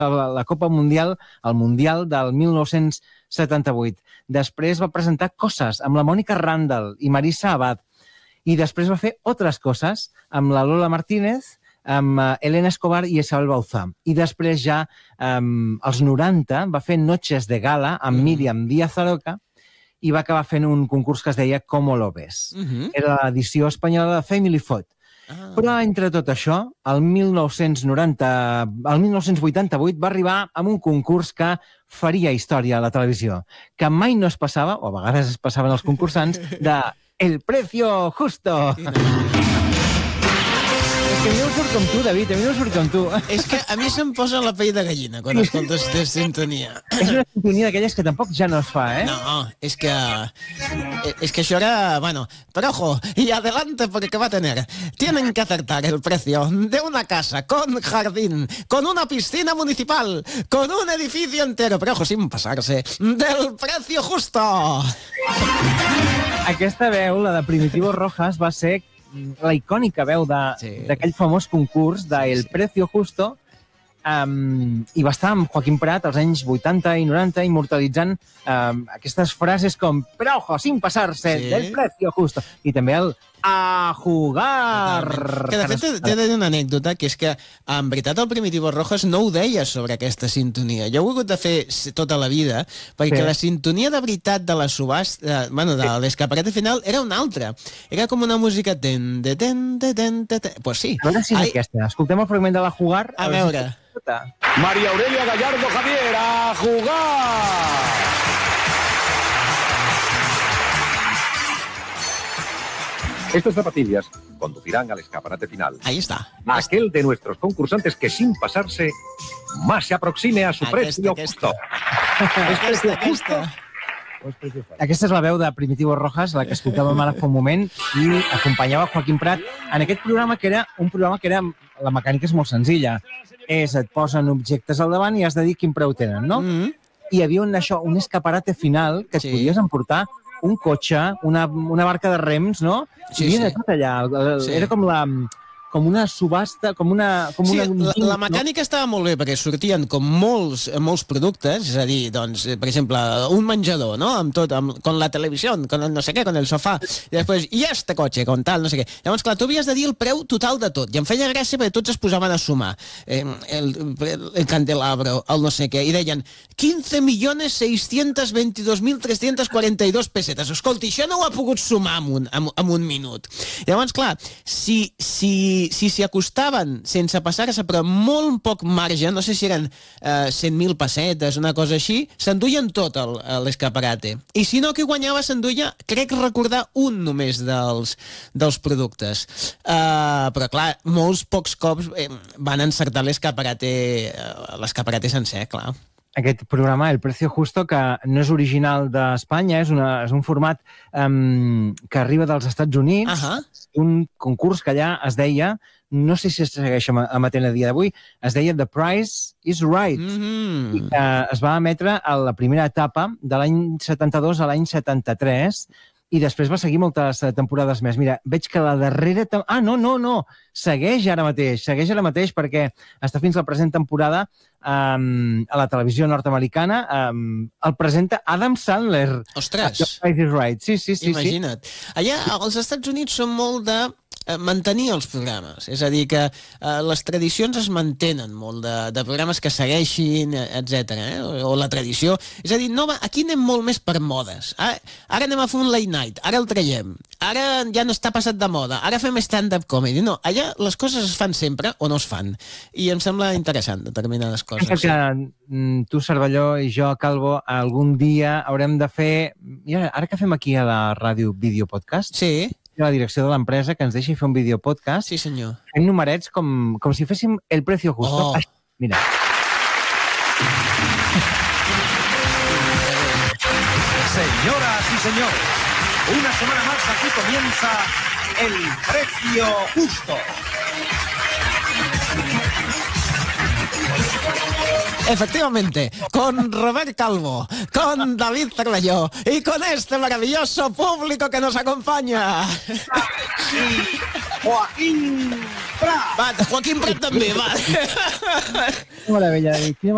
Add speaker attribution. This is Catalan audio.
Speaker 1: la Copa Mundial, el Mundial del 1978. Després va presentar Coses amb la Mònica Randall i Marisa Abad. I després va fer Otras Cosas amb la Lola Martínez, amb Elena Escobar i Isabel Bauzá. I després ja, als 90, va fer Noches de Gala amb Míriam Díaz Aroca i va acabar fent un concurs que es deia Como lo ves. Era l'edició espanyola de Family Food. Però, entre tot això, el 1988 va arribar amb un concurs que faria història a la televisió, que mai no es passava, o a vegades es passaven els concursants, de El Precio Justo. És que a mi no surt com tu, David, a mi no surt com tu.
Speaker 2: És que a mi se'm posa la pell de gallina quan escoltes de sintonia.
Speaker 1: És una sintonia d'aquelles que tampoc ja no es fa, eh?
Speaker 2: No, és que això era, bueno, pero ojo, y adelante porque va a tener. Tienen que acertar el precio de una casa con jardín, con una piscina municipal, con un edificio entero, pero ojo, sin pasarse, del precio justo.
Speaker 1: Aquesta veu, la de Primitivo Rojas, va ser la icònica veu d'aquell famós concurs de El Precio Justo, i va estar amb Joaquim Prat als anys 80 i 90 immortalitzant aquestes frases com però ojo, sin pasarse, del precio justo, i també el a jugar.
Speaker 2: Que de fet t'he de dir una anècdota, que és que en veritat el Primitivo Rojas no ho deia sobre aquesta sintonia. Jo ho he hagut de fer tota la vida, perquè la sintonia de veritat de la subhasta, bueno, de l'escaparate final, era una altra. Era com una música pues sí.
Speaker 1: A veure si és aquesta. Escoltem el fragment de la jugar.
Speaker 2: A veure.
Speaker 3: María Aurelia Gallardo Javier, a jugar. Estas zapatillas conducirán al escaparate final.
Speaker 2: Ahí está.
Speaker 3: Aquel de nuestros concursantes que sin pasarse más se aproxime a su precio justo.
Speaker 2: ¿Es precio justo?
Speaker 1: Aquesta és la veu de Primitivo Rojas, la que escoltàvem ara fa un moment, i acompanyava Joaquim Prat en aquest programa, que era un programa que era... La mecànica és molt senzilla. Et posen objectes al davant i has de dir quin preu tenen, no? I hi havia un escaparate final que et podies emportar un cotxe, una barca de rems, no? Hi havia de tot allà. Era com una subhasta, com una...
Speaker 2: La mecànica estava molt bé, perquè sortien com molts productes, és a dir, doncs, per exemple, un menjador, no?, amb tot, con la televisió, con el no sé què, con el sofà, i després, i este cotxe, con tal, no sé què. Llavors, clar, tu havies de dir el preu total de tot, i em feia gràcia perquè tots es posaven a sumar. El candelabro, el no sé què, i deien 15.622.342 pessetes. Escolta, això no ho ha pogut sumar en un minut. Llavors, clar, si s'hi acostaven sense passar-se, però molt poc marge, no sé si eren 100.000 pessetes, una cosa així, s'enduien tot l'escaparate. I si no, qui guanyava s'enduia, crec recordar, un només dels productes. Però, clar, molts pocs cops van encertar l'escaparate sencer, clar.
Speaker 1: Aquest programa, El Precio Justo, que no és original d'Espanya, és un format que arriba dels Estats Units, un concurs que allà es deia, no sé si es segueix emetent a dia d'avui, es deia The Price is Right, i que es va emetre a la primera etapa de l'any 72 a l'any 73, i després va seguir moltes temporades més. Mira, veig que la darrera... No! Segueix ara mateix perquè està fins la present temporada a la televisió nord-americana. El presenta Adam Sandler.
Speaker 2: Ostres!
Speaker 1: The Price is Right. Sí.
Speaker 2: Imagina't. Allà, als Estats Units són molt de mantenir els programes. És a dir, que les tradicions es mantenen molt, de programes que segueixin, etc. O la tradició. És a dir, aquí anem molt més per modes. Ara anem a fer un late night, ara el traiem. Ara ja no està passat de moda, ara fem stand-up comedy. No, allà les coses es fan sempre o no es fan. I em sembla interessant determinades coses.
Speaker 1: Que tu, Cervelló, i jo, Calvo, algun dia haurem de fer... Mira, ara que fem aquí a la ràdio videopodcast, la direcció de l'empresa que ens deixi fer un videopodcast.
Speaker 2: Sí, senyor.
Speaker 1: Fem numerets com si féssim El Precio Justo. Mira.
Speaker 4: Señoras y señores, una semana más aquí comienza El Precio Justo.
Speaker 2: Efectivamente, con Robert Calvo, con David Cervelló y con este maravilloso público que nos acompaña.
Speaker 4: Y Joaquim Prat.
Speaker 2: Joaquim Prat també, va.
Speaker 1: Maravilla, David.